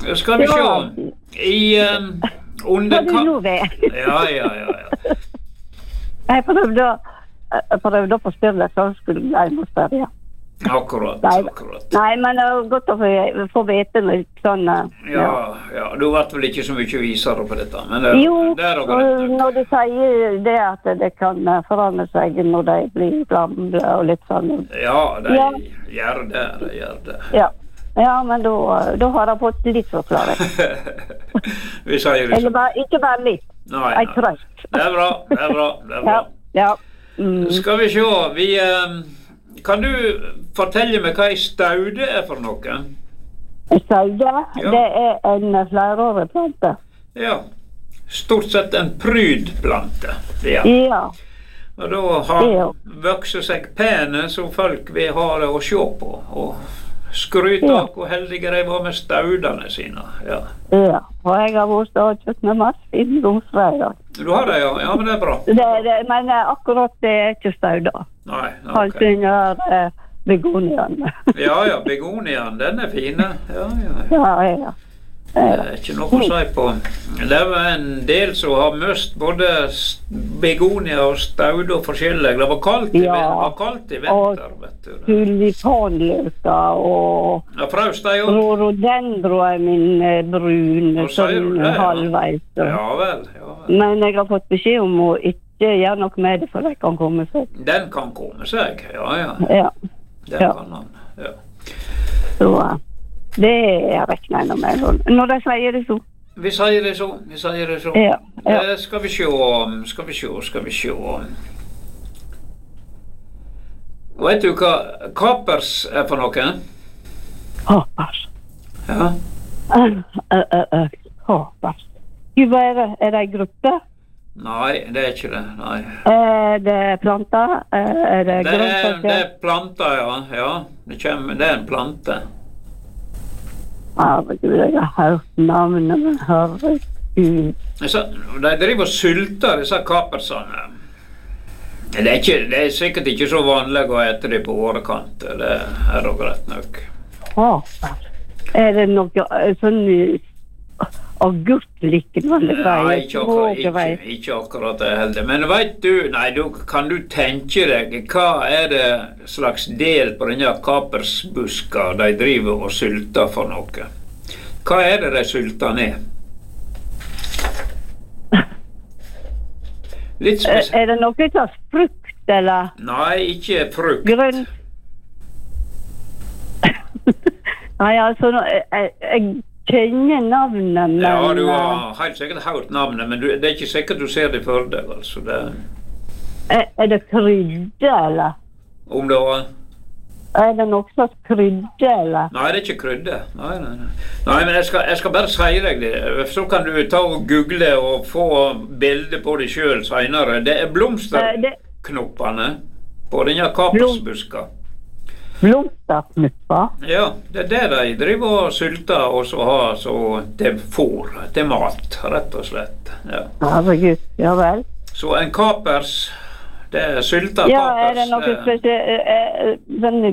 Skal vi se. I under Ja. Jeg prøvde å forstyrre deg, så skulle jeg må spørre. Akkurat. Nei, men det er godt å få vite litt sånn. Ja, du vet vel ikke så mye visere på dette, men det er jo greit. Når du sier det at det kan forandre seg når de blir gamle og litt sånn. Ja, de gjør det. Ja, men da har jeg fått litt forklaring. Vi sier det sånn. Ikke bare litt. Nei. Det er bra. Ja. Skal vi se, kan du fortelle meg hva en staude er for noe? En staude? Ja. Det er en flerårig plante. Ja, stort sett en prydplante. Ja. Og da har vokset seg pene, så folk vil ha det å se på, og skryte av hvor heldige de var med staudene sine. Ja, og jeg har vært og kjøtt med masse fine blomster i dag. Du har det, ja, men det er bra. Men akkurat det er ikke stauder. Nei, ok. Kanskje er begoniaen. Ja, begoniaen, den er fine. Ja. Det er ikke noe å si på. Det var en del som har møst både begonia og staude og forskjellig. Det var kaldt i vinter, vet du. Og tulipanløka og rhododendro er min brun, sånn halvveis. Ja vel. Men jeg har fått beskjed om å ikke gjøre noe med det, for det kan komme seg. Den kan komme seg, ja. Den kan han, Så det regner jeg med når de sier det så. Vi sier det så. Ja. Skal vi se. Vet du hva kapers er for noe? Kapers? Ja. Kapers. Er det en gruppe? Nei, det er ikke det, nei. Det er planter? Det er planter, ja. Det er en plante. Herregud, jeg har hørt navnet, men herregud. De driver og sylter disse kapersene. Det er sikkert ikke så vanlig å ete dem på årekant. Det er da greit nok. Kapers? Er det noe sånn agurklikkende greier? Nei, ikke akkurat det heller. Men vet du, kan du tenke deg, hva er det slags del på denne kapersbuska de driver og sylter for noe? Hva er det de sylter ned? Er det noe slags frukt, eller? Nei, ikke frukt. Grønn? Nei, altså, jeg kjenner navnet, men... Ja, du har helt sikkert hørt navnet, men det er ikke sikkert du ser det for deg, altså. Er det krydde, eller? Om det var... Er det noe slags krydde, eller? Nei, det er ikke krydde. Nei, men jeg skal bare si deg det. Så kan du ta og google og få bilder på det selv senere. Det er blomsterknoppene på denne kapersbuska. Blomsterknupper? Ja, det er det de driver og sylter og så har til fôr, til mat, rett og slett. Herregud, ja vel. Så en kapers, det er sylta kapers. Ja, er det noe spesielt, sånne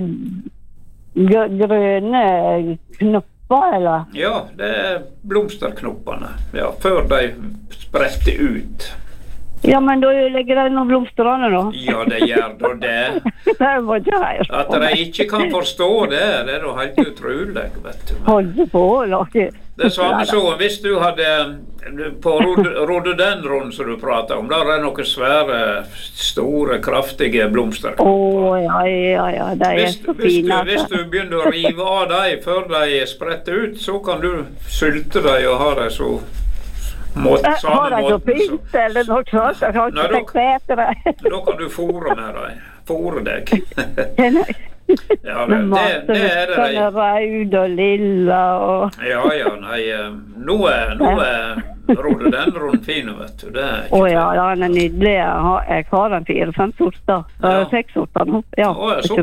grønne knopper, eller? Ja, det er blomsterknoppene, før de spretter ut. Ja, men da legger de noen blomsterene da. Ja, det gjør da det. Det var ikke her. At de ikke kan forstå det, det er da helt utrolig, vet du. Holde på, lage. Det samme så, hvis du hadde på rhododendron som du prater om, der er noen svære, store, kraftige blomsterknopper. Ja, de er så fine. Hvis du begynner å rive av dem før de spretter ut, så kan du sylte dem og ha dem så har de så fint, eller noe sånt? Jeg har ikke tenkt etter det. Da kan du fôre med dem. Fôre deg. Ja, det er det. Sånn rød og lilla og... Ja, nei, nå er rhododendron fin, vet du. Ja, den er nydelig. Jeg har den 4-5 sorter. 6 sorter nå. Ja,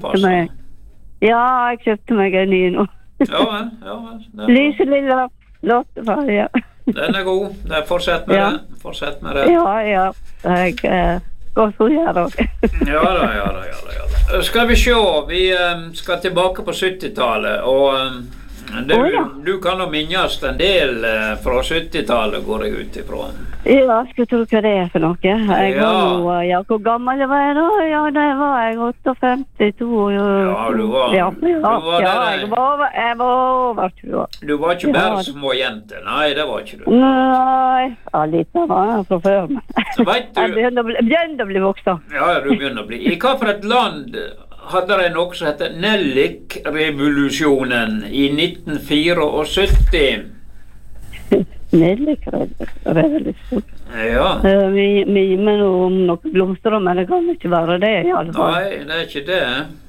jeg kjøpte meg en ny nå. Ja vel. Lyselilla, låtefarge. Den er god. Fortsett med det. Ja. Jeg går så gjør det. Ja. Skal vi se, vi skal tilbake på 70-tallet, og Du kan jo minnes en del fra 70-tallet, går jeg ut ifra. Ja, skal tro hva det for noe. Jeg var jo, hvor gammel var jeg da? Ja, det var jeg 58, Ja, du var jeg var over 20 år. Du var ikke bare små jenter, nei, det var ikke du. Nei, ja, litt var jeg fra før. Vet du, jeg begynte å bli voksen. Ja, du begynner å bli. I hva for et land hadde de noe som heter Nellik-revolusjonen i 1974? Nellik-revolusjon? Ja. Vi mener om noen blomster, men det kan ikke være det i alle fall. Nei, det er ikke det.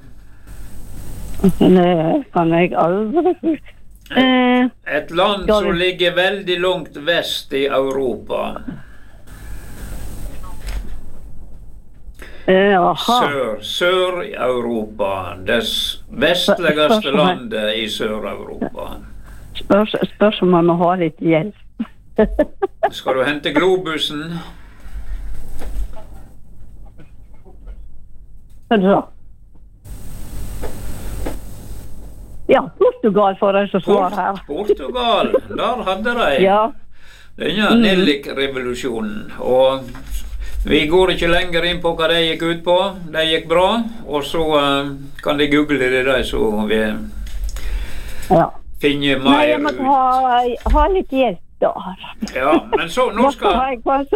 Det kan jeg aldri huske. Et land som ligger veldig langt vest i Europa. Sør i Europa. Det vestligste landet i Sør-Europa. Spørs om man må ha litt hjelp. Skal du hente globusen? Ja, Portugal får jeg så svar her. Portugal, der hadde de denne Nellik-revolusjonen. Og vi går ikke lenger inn på hva det gikk ut på. Det gikk bra, og så kan de google det der, så vi finner mer ut. Nei, jeg må ha litt hjelp da. Ja, men så, nå skal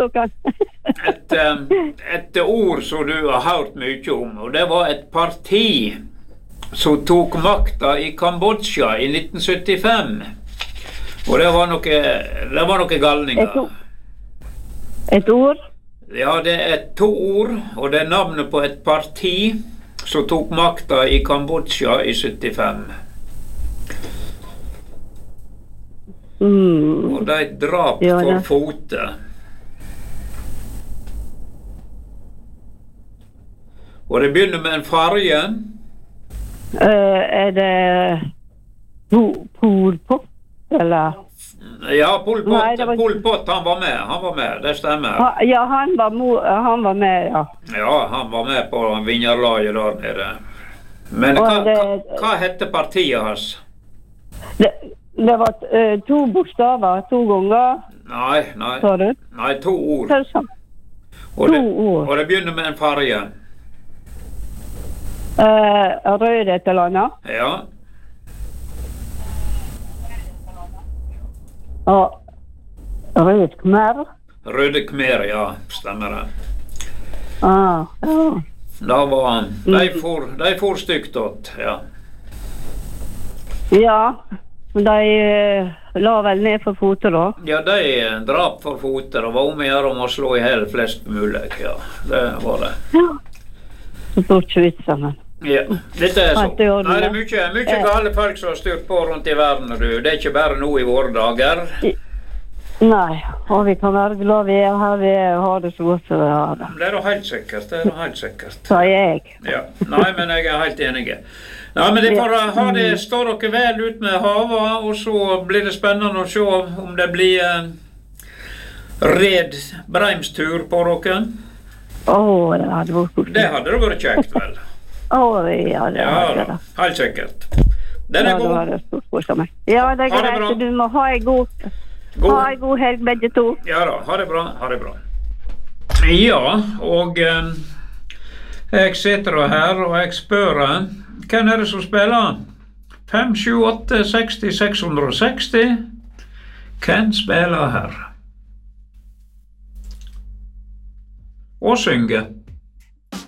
et ord som du har hørt mye om, og det var et parti som tok makta i Kambodsja i 1975. Og det var noe galninger. Et ord? Ja, det er 2 ord, og det er navnet på et parti som tok makta i Kambodsja i 75. Og de drap for fote. Og det begynner med en farge. Er det Pol Pot, eller? Ja, Pol Pot, han var med, det stemmer. Ja, han var med, ja. Ja, han var med på vinnerlaget der nede. Men hva hette partiet hans? Det var 2 bokstaver, 2 ganger. Nei, Sa du? Nei, 2 ord. Og det begynner med en farge. Rød et eller annet? Ja. Rød Khmer? Røde Khmer, ja, stemmer det. Ja. Da var han. De for stygt åt, ja. Ja, de la vel ned for fote da? Ja, de drap for fote, og var om å slå i hel flest mulig, ja. Det var det. Ja. Så stort ikke vits sammen. Ja, dette er så. Nei, det er mye gale folk som har styrt på rundt i verden, du. Det er ikke bare nå i våre dager. Nei, og vi kan være glad vi er her, vi har det så godt som vi har det. Det er da helt sikkert, Sa jeg. Ja, nei, men jeg er helt enig. Nei, men det får ha det, står dere vel ut med havet, og så blir det spennende å se om det blir Red Breimstur på dere. Det hadde vært godt. Det hadde vært kjekt, vel? Ja, det hadde det. Helt sikkert. Den er god. Ja, det er greit. Du må ha en god helg, begge to. Ja da, ha det bra. Ja, og jeg sitter her, og jeg spør, hvem er det som spiller? 5, 7, 8, 60, 660? Hvem spiller her? Og synger?